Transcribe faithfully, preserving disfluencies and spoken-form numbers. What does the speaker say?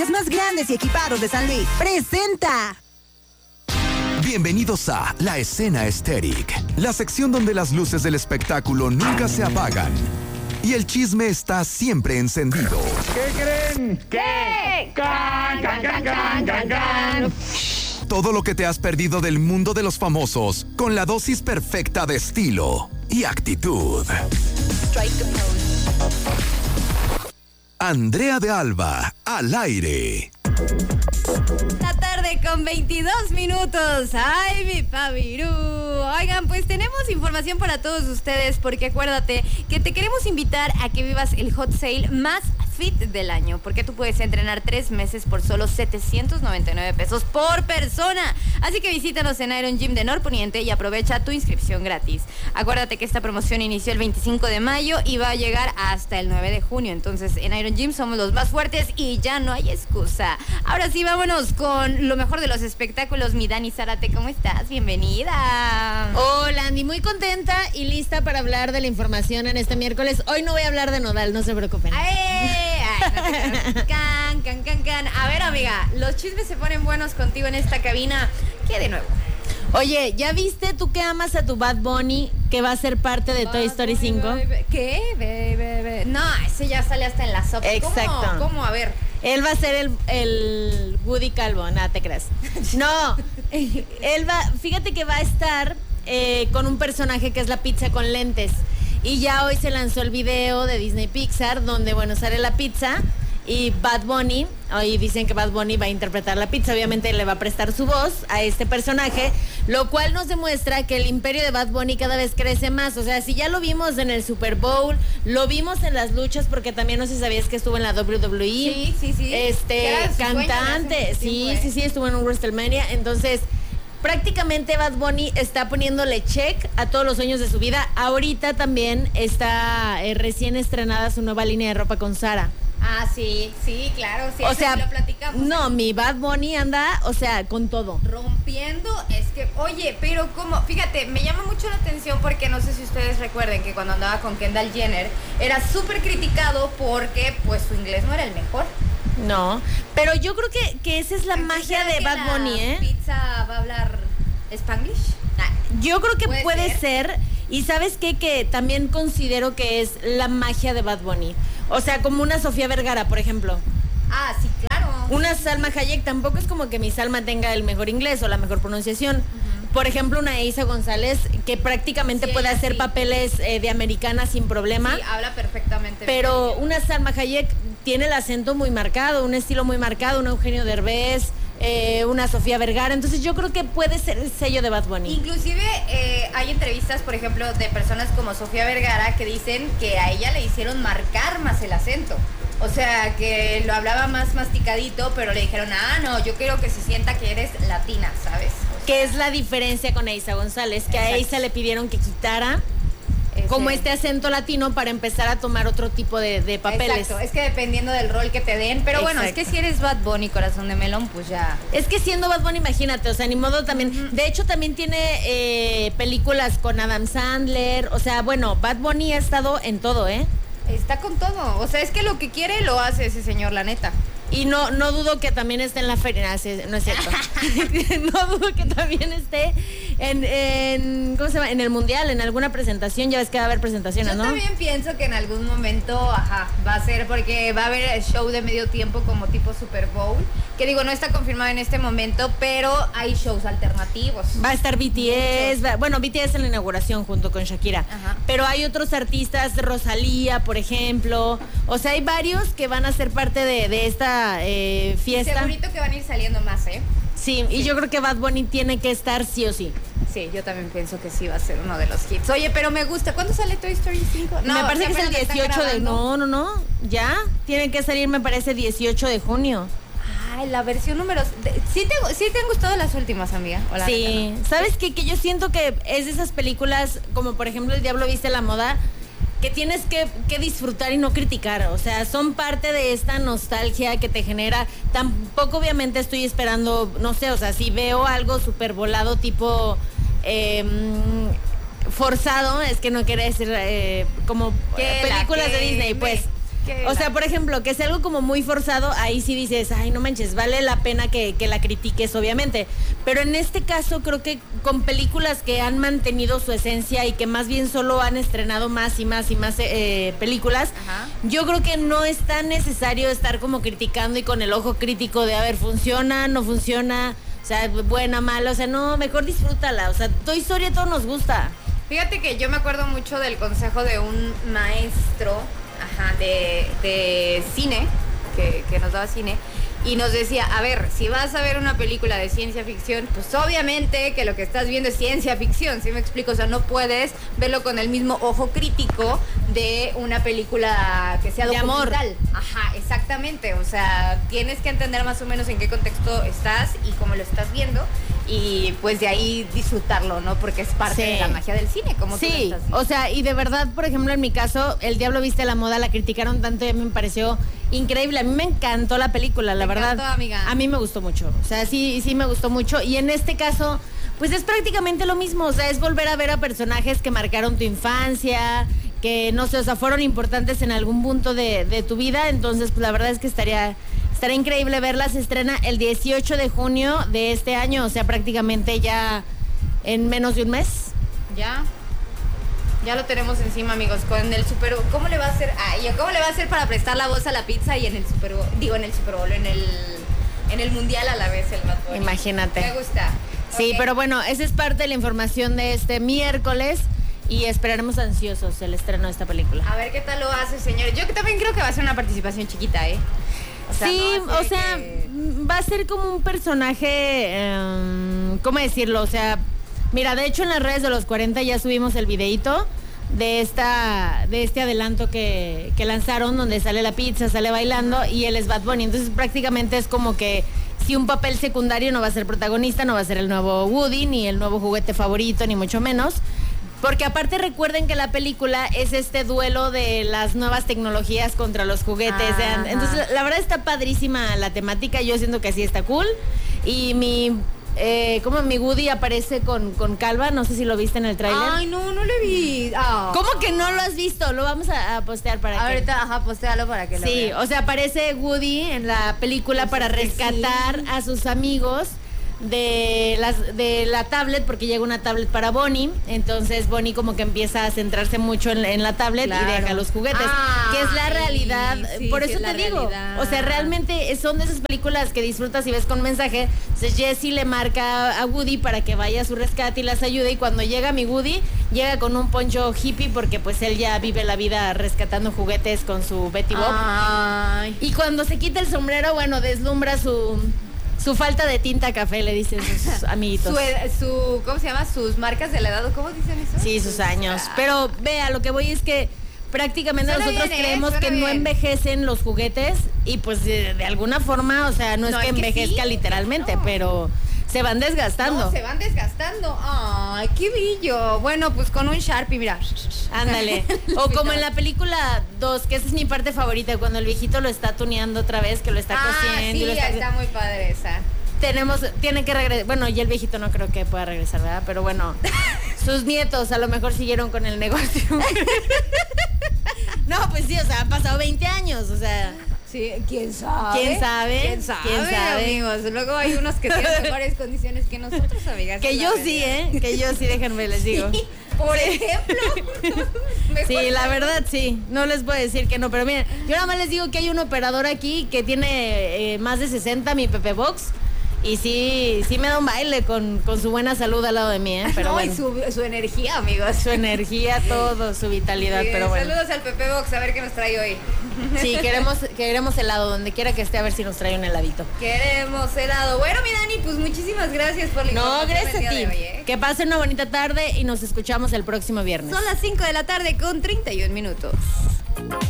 más grandes y equipados de San Luis. ¡Presenta! Bienvenidos a La Escena Estéril, la sección donde las luces del espectáculo nunca se apagan y el chisme está siempre encendido. ¿Qué creen? ¿Qué? Can, can, can, can, can, can. Todo lo que te has perdido del mundo de los famosos, con la dosis perfecta de estilo y actitud. Andrea de Alba, al aire. La tarde con veintidós minutos. Ay, mi Fabiru. Oigan, pues tenemos información para todos ustedes, porque acuérdate que te queremos invitar a que vivas el hot sale más fit del año, porque tú puedes entrenar tres meses por solo setecientos noventa y nueve pesos por persona. Así que visítanos en Iron Gym de Norponiente y aprovecha tu inscripción gratis. Acuérdate que esta promoción inició el veinticinco de mayo y va a llegar hasta el nueve de junio. Entonces en Iron Gym somos los más fuertes y ya no hay excusa. Ahora sí, vámonos con lo mejor de los espectáculos. Mi Dani Zárate, ¿cómo estás? Bienvenida. Hola, Andy, muy contenta y lista para hablar de la información en este miércoles. Hoy no voy a hablar de Nodal, no se preocupen. ¡Ay! Ay, no te can, can, can, can. A ver, amiga, los chismes se ponen buenos contigo en esta cabina. ¿Qué de nuevo? Oye, ¿ya viste tú que amas a tu Bad Bunny, que va a ser parte de Bad Toy Story Bunny, cinco? bebé. ¿Qué? Bebé, bebé. No, ese ya sale hasta en la sopa. Exacto. ¿Cómo? ¿Cómo? A ver. Él va a ser el, el Woody Calvo, nada, te creas. No, él va, fíjate que va a estar eh, con un personaje que es la pizza con lentes. Y ya hoy se lanzó el video de Disney Pixar, donde, bueno, sale la pizza y Bad Bunny, hoy dicen que Bad Bunny va a interpretar la pizza, obviamente le va a prestar su voz a este personaje, lo cual nos demuestra que el imperio de Bad Bunny cada vez crece más. O sea, si ya lo vimos en el Super Bowl, lo vimos en las luchas, porque también no sé si sabías que estuvo en la W W E. Sí, sí, sí. Este, cantante, sí, tiempo, sí, sí, estuvo en un WrestleMania, entonces prácticamente Bad Bunny está poniéndole check a todos los sueños de su vida. Ahorita también está eh, recién estrenada su nueva línea de ropa con Zara. Ah, sí, sí, claro, sí, o sea, lo platicamos. No, mi Bad Bunny anda, o sea, con todo. Rompiendo, es que, oye, pero como, fíjate, me llama mucho la atención porque no sé si ustedes recuerden que cuando andaba con Kendall Jenner era súper criticado porque, pues, su inglés no era el mejor. No, pero yo creo que, que esa es la magia de Bad Bunny, ¿eh? ¿Pizza va a hablar Spanglish? Ah, yo creo que puede, puede ser? ser, y ¿sabes qué? Que también considero que es la magia de Bad Bunny. O sea, como una Sofía Vergara, por ejemplo. Ah, sí, claro. Una Salma Hayek, tampoco es como que mi Salma tenga el mejor inglés o la mejor pronunciación. Uh-huh. Por ejemplo, una Eiza González, que prácticamente sí, puede hacer sí. papeles eh, de americana sin problema. Sí, habla perfectamente. Pero bien. Una Salma Hayek tiene el acento muy marcado, un estilo muy marcado, un Eugenio Derbez, eh, una Sofía Vergara. Entonces yo creo que puede ser el sello de Bad Bunny. Inclusive eh, hay entrevistas, por ejemplo, de personas como Sofía Vergara que dicen que a ella le hicieron marcar más el acento. O sea, que lo hablaba más masticadito, pero le dijeron, ah, no, yo quiero que se sienta que eres latina, ¿sabes? O sea, ¿qué es la diferencia con Eiza González? Que exacto. A Eiza le pidieron que quitara ese, como este acento latino para empezar a tomar otro tipo de, de papeles. Exacto, es que dependiendo del rol que te den, pero exacto. Bueno, es que si eres Bad Bunny, corazón de melón, pues ya. Es que siendo Bad Bunny, imagínate, o sea, ni modo también. Uh-huh. De hecho, también tiene eh, películas con Adam Sandler, o sea, bueno, Bad Bunny ha estado en todo, ¿eh? Está con todo, o sea, es que lo que quiere lo hace ese señor, la neta. Y no no dudo que también esté en la feria, no es cierto. No dudo que también esté en, en, ¿cómo se llama? En el mundial, en alguna presentación. Ya ves que va a haber presentaciones, yo ¿no? Yo también pienso que en algún momento, ajá, va a ser, porque va a haber el show de medio tiempo como tipo Super Bowl, que digo, no está confirmado en este momento, pero hay shows alternativos. Va a estar B T S, va, bueno, B T S en la inauguración junto con Shakira. Ajá. Pero hay otros artistas, Rosalía, por ejemplo. O sea, hay varios que van a ser parte de, de esta Eh, fiesta. Segurito que van a ir saliendo más, ¿eh? Sí, sí, y yo creo que Bad Bunny tiene que estar sí o sí. Sí, yo también pienso que sí va a ser uno de los hits. Oye, pero me gusta. ¿Cuándo sale Toy Story cinco? No, me parece que es el dieciocho de... No, no, no. Ya. Tiene que salir, me parece, dieciocho de junio. Ay, la versión número... ¿Sí te, sí te han gustado las últimas, amiga? ¿O sí. No? ¿Sabes qué? Que yo siento que es de esas películas, como por ejemplo El Diablo Viste la Moda, que tienes que, que disfrutar y no criticar. O sea, son parte de esta nostalgia que te genera. Tampoco obviamente estoy esperando, no sé, o sea, si veo algo súper volado tipo eh, forzado, es que no quiere decir eh, como películas de Disney, pues. Qué O sea, la- por ejemplo, que sea algo como muy forzado, ahí sí dices, ay, no manches, vale la pena que, que la critiques, obviamente. Pero en este caso creo que con películas que han mantenido su esencia y que más bien solo han estrenado más y más y más eh, películas, Ajá. yo creo que no es tan necesario estar como criticando y con el ojo crítico de, a ver, funciona, no funciona, o sea, buena, mala, o sea, no, mejor disfrútala, o sea, Toy Story a todos nos gusta. Fíjate que yo me acuerdo mucho del consejo de un maestro, ajá, de, de cine, que, que nos daba cine, y nos decía, a ver, si vas a ver una película de ciencia ficción, pues obviamente que lo que estás viendo es ciencia ficción, ¿sí me explico? O sea, no puedes verlo con el mismo ojo crítico de una película que sea De amor. documental. Ajá, exactamente, o sea, tienes que entender más o menos en qué contexto estás y cómo lo estás viendo, y pues de ahí disfrutarlo, ¿no? Porque es parte Sí. de la magia del cine, como tú lo Sí, estás diciendo. o sea, y de verdad, por ejemplo, en mi caso, El Diablo Viste la Moda, la criticaron tanto y a mí me pareció increíble. A mí me encantó la película, la Me verdad. encantó, amiga. A mí me gustó mucho. O sea, sí, sí me gustó mucho. Y en este caso, pues es prácticamente lo mismo. O sea, es volver a ver a personajes que marcaron tu infancia, que no sé, o sea, fueron importantes en algún punto de, de tu vida. Entonces, pues la verdad es que estaría, estaría increíble verla. Se estrena el dieciocho de junio de este año, o sea, prácticamente ya en menos de un mes. Ya. Ya lo tenemos encima, amigos, con el Super Bowl. ¿Cómo le va a hacer? Ay, ¿cómo le va a hacer para prestar la voz a la pizza y en el Super Bowl? Digo, en el Super Bowl, en el, en el Mundial a la vez el Bad Bunny. Imagínate. Me gusta. Sí, Ok. pero bueno, esa es parte de la información de este miércoles y esperaremos ansiosos el estreno de esta película. A ver qué tal lo hace, señor. Yo que también creo que va a ser una participación chiquita, ¿eh? O sea, sí, no va a o ser sea, que- mm, va a ser como un personaje, em, ¿cómo decirlo? O sea, mira, de hecho en las redes de los cuarenta ya subimos el videíto de esta de este adelanto que, que lanzaron donde sale la pizza, sale bailando y él es Bad Bunny. Entonces prácticamente es como que si un papel secundario no va a ser protagonista, no va a ser el nuevo Woody, ni el nuevo juguete favorito, ni mucho menos. Porque aparte recuerden que la película es este duelo de las nuevas tecnologías contra los juguetes. de an- Ajá. Entonces la, la verdad está padrísima la temática, yo siento que sí está cool. Y mi, eh, como mi Woody aparece con, con calva, no sé si lo viste en el tráiler. Ay, no, no le vi. Ah. ¿Cómo que no lo has visto? Lo vamos a, a postear para que... Ahorita, ajá, postéalo para que lo Sí, vean. o sea, aparece Woody en la película para Entonces, rescatar sí. a sus amigos de las de la tablet, porque llega una tablet para Bonnie. Entonces Bonnie como que empieza a centrarse mucho en, en la tablet Claro. y deja los juguetes, que es la Ay, realidad. sí, Por sí eso es te la digo, realidad. o sea, realmente son de esas películas que disfrutas y ves con mensaje. Entonces Jessie le marca a Woody para que vaya a su rescate y las ayude, y cuando llega mi Woody llega con un poncho hippie porque pues él ya vive la vida rescatando juguetes con su Betty Bob. Ay. Y cuando se quita el sombrero, bueno, deslumbra su, su falta de tinta café, le dicen sus amiguitos. Su, ed- su, ¿cómo se llama? Sus marcas de la edad, ¿cómo dicen eso? Sí, sus años. Ah. Pero vea, lo que voy es que prácticamente Suena nosotros bien, ¿eh? creemos Suena que no bien. envejecen los juguetes y pues de, de alguna forma, o sea, no es No, que es que envejezca sí, literalmente, no. pero se van desgastando. No, se van desgastando. Ay, qué brillo. Bueno, pues con un Sharpie, mira. Ándale. O como en la película dos, que esa es mi parte favorita, cuando el viejito lo está tuneando otra vez, que lo está Ah, cosiendo. sí, y lo está... está muy padre esa. Tenemos, tiene que regresar, bueno, y el viejito no creo que pueda regresar, ¿verdad? Pero bueno, sus nietos a lo mejor siguieron con el negocio. No, pues sí, o sea, han pasado veinte años, o sea, Sí, quién sabe. ¿Quién sabe? ¿Quién sabe, ¿Quién sabe? amigos? Luego hay unos que tienen mejores condiciones que nosotros, amigas. que es la yo sí, realidad. ¿eh? Que yo sí, déjenme les digo. Sí, por ejemplo. Mejor Sí, la saber. verdad sí, no les puedo decir que no, pero miren, yo nada más les digo que hay un operador aquí que tiene eh, más de sesenta, mi Pepe Box, y sí, sí me da un baile con, con su buena salud al lado de mí, ¿eh? Pero No, bueno, y su, su energía, amigos. su energía, todo, su vitalidad, Sí, pero bueno. Saludos al Pepe Box, a ver qué nos trae hoy. Sí, queremos, queremos helado, donde quiera que esté, a ver si nos trae un heladito. Queremos helado. Bueno, mi Dani, pues muchísimas gracias por la No, información gracias del a día ti. de hoy, ¿eh? Que pasen una bonita tarde y nos escuchamos el próximo viernes. Son las cinco de la tarde con treinta y un minutos.